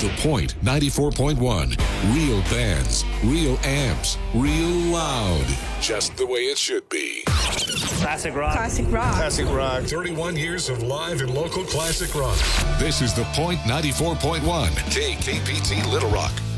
The Point 94.1. Real bands, real amps, real loud. Just the way it should be. Classic rock. Classic rock. Classic rock. 31 years of live and local classic rock. This is The Point 94.1. KKPT Little Rock.